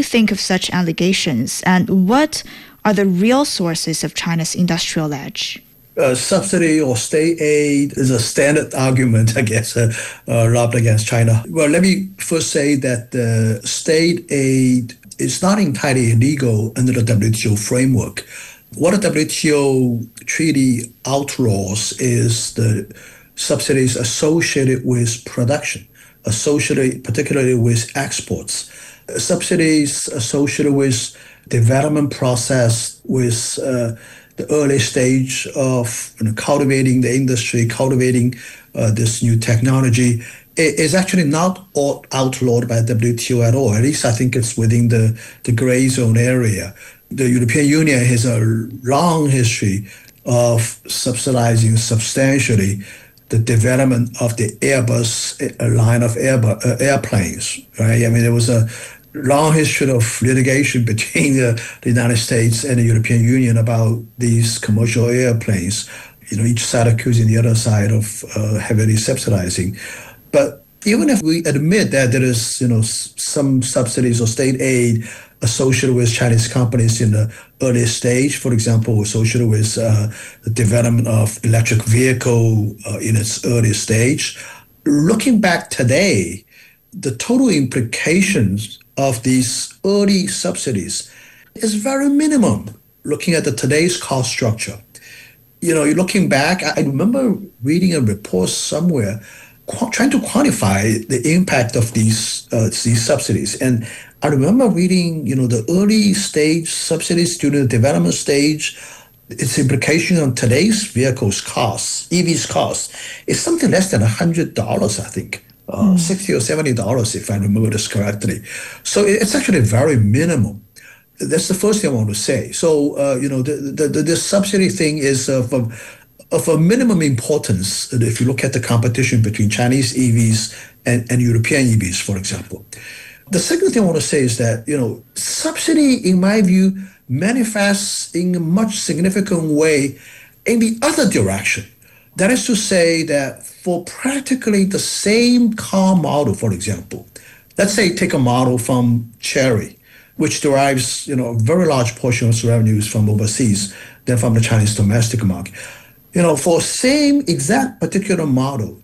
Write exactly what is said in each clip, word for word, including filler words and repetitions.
think of such allegations, and what are the real sources of China's industrial edge? Uh, subsidy or state aid is a standard argument, I guess, uh, uh, rubbed against China. Well, let me first say that uh, state aid is not entirely illegal under the W T O framework. What the W T O treaty outlaws is the subsidies associated with production, associated particularly with exports. Uh, subsidies associated with development process, with uh, the early stage of you know, cultivating the industry, cultivating uh, this new technology, is actually not all outlawed by W T O at all. At least I think it's within the, the gray zone area. The European Union has a long history of subsidizing substantially the development of the Airbus line of Airbus, uh, airplanes. Right? I mean, there was a long history of litigation between the, the United States and the European Union about these commercial airplanes, you know, each side accusing the other side of uh, heavily subsidizing. But even if we admit that there is, you know, some subsidies or state aid associated with Chinese companies in the early stage, for example, associated with uh, the development of electric vehicle uh, in its early stage, looking back today, the total implications of these early subsidies is very minimum looking at the today's cost structure. You know, looking back, I remember reading a report somewhere qu- trying to quantify the impact of these uh, these subsidies. And I remember reading, you know, the early stage subsidies during the development stage, its implication on today's vehicles costs, E Vs costs, is something less than one hundred dollars, I think. Uh, mm. sixty or seventy dollars, if I remember this correctly. So it's actually very minimum. That's the first thing I want to say. So, uh, you know, the, the, the, the subsidy thing is of a, of a minimum importance if you look at the competition between Chinese E Vs and, and European E Vs, for example. The second thing I want to say is that, you know, subsidy, in my view, manifests in a much significant way in the other direction. That is to say that for practically the same car model, for example, let's say take a model from Chery, which derives, you know, a very large portion of its revenues from overseas than from the Chinese domestic market. You know, for same exact particular model,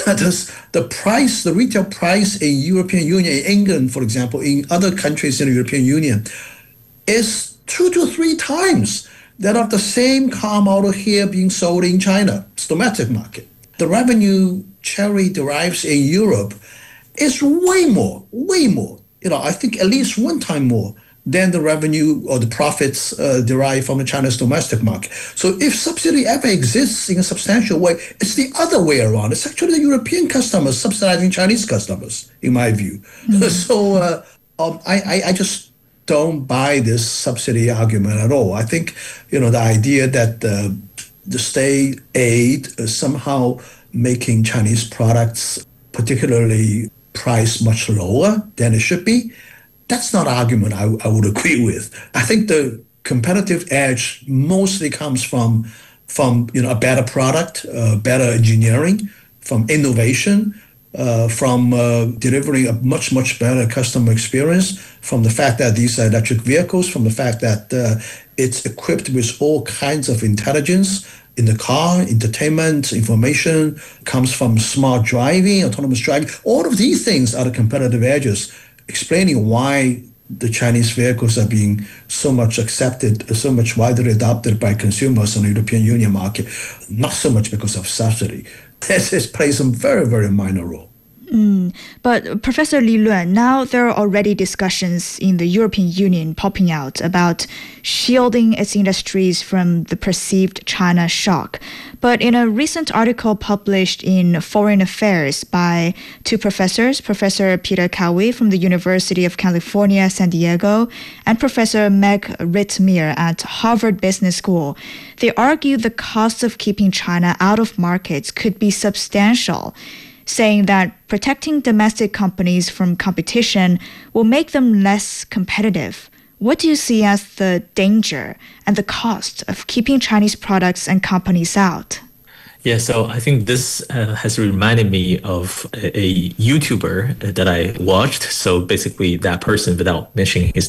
the price, the retail price in European Union, in England, for example, in other countries in the European Union, is two to three times that of the same car model here being sold in China, it's domestic market. The revenue Chery derives in Europe is way more, way more. You know, I think at least one time more than the revenue or the profits uh, derived from the China's domestic market. So if subsidy ever exists in a substantial way, it's the other way around. It's actually the European customers subsidizing Chinese customers, in my view. Mm-hmm. So uh, um, I, I, I just don't buy this subsidy argument at all. I think, you know, the idea that uh, the state aid is somehow making Chinese products particularly priced much lower than it should be, that's not an argument I, I would agree with. I think the competitive edge mostly comes from, from you know, a better product, uh, better engineering, from innovation, uh, from uh, delivering a much, much better customer experience, from the fact that these are electric vehicles, from the fact that uh, it's equipped with all kinds of intelligence in the car, entertainment, information, comes from smart driving, autonomous driving. All of these things are the competitive edges, explaining why the Chinese vehicles are being so much accepted, so much widely adopted by consumers on the European Union market, not so much because of subsidy. This plays a very, very minor role. Mm, but Professor Li Luan, now there are already discussions in the European Union popping out about shielding its industries from the perceived China shock. But in a recent article published in Foreign Affairs by two professors, Professor Peter Cowie from the University of California, San Diego, and Professor Meg Rittmeer at Harvard Business School, they argue the cost of keeping China out of markets could be substantial, saying that protecting domestic companies from competition will make them less competitive. What do you see as the danger and the cost of keeping Chinese products and companies out? Yeah, so I think this uh, has reminded me of a, a YouTuber that I watched. So basically that person, without mentioning his